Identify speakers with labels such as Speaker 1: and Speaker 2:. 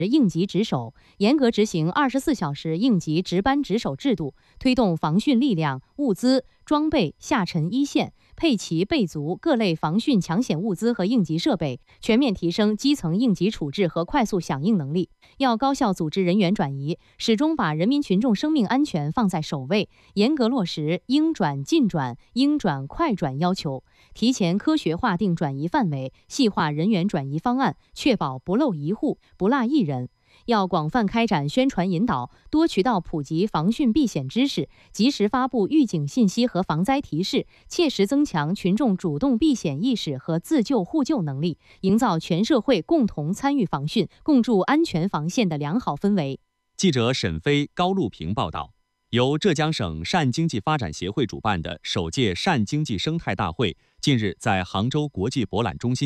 Speaker 1: 应急值守，严格执行24小时应急值班值守制度，推动防汛力量、物资、装备下沉一线，配齐备足各类防汛抢险物资和应急设备，全面提升基层应急处置和快速响应能力。要高效组织人员转移，始终把人民群众生命安全放在首位，严格落实应转尽转、应转快转要求，提前科学划定转移范围，细化人员转移方案，确保不漏一户、不落一人。要广泛开展宣传引导，多渠道普及防汛避险知识，及时发布预警信息和防灾提示，切实增强群众主动避险意识和自救互救能力，营造全社会共同参与防汛、共筑安全防线的良好氛围。
Speaker 2: 记者沈飞、高路平报道。由浙江省善经济发展协会主办的首届善经济生态大会近日在杭州国际博览中心